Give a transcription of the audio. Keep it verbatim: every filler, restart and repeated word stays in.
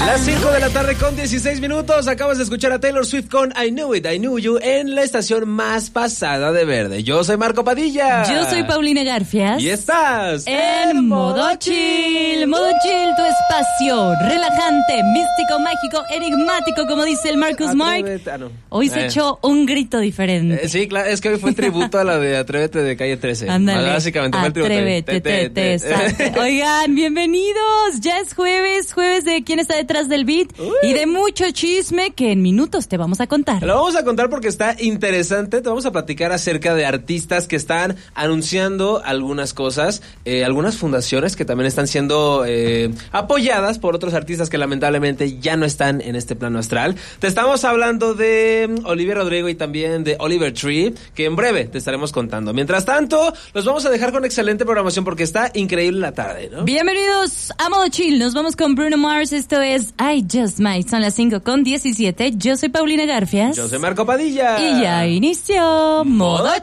Las cinco de la tarde con dieciséis minutos. Acabas de escuchar a Taylor Swift con I Knew It, I Knew You en la estación más pasada de verde. Yo soy Marco Padilla. Yo soy Paulina Garfias. Y estás en Modo Chill. Modo Chill, tu espacio relajante, místico, mágico, enigmático, como dice el Marcus Atrévete, Mark. ah, no. Hoy se eh. echó un grito diferente. Eh, sí, claro, es que hoy fue tributo a la de Atrévete de Calle trece. Ándale. Básicamente fue el tributo. Atrévete, te, te, te. Oigan, bienvenidos. Ya es jueves, jueves de quién está detrás del beat. Uy. Y de mucho chisme que en minutos te vamos a contar. Lo vamos a contar porque está interesante. Te vamos a platicar acerca de artistas que están anunciando algunas cosas, eh, algunas fundaciones que también están siendo eh, apoyadas por otros artistas que lamentablemente ya no están en este plano astral. Te estamos hablando de Olivia Rodrigo y también de Oliver Tree, que en breve te estaremos contando. Mientras tanto, los vamos a dejar con excelente programación porque está increíble la tarde, ¿no? Bienvenidos a Modo Chill. Nos vamos con Bruno Mars. Esto es I Just Might. Son las cinco con diecisiete. Yo soy Paulina Garfias. Yo soy Marco Padilla. Y ya inició Modo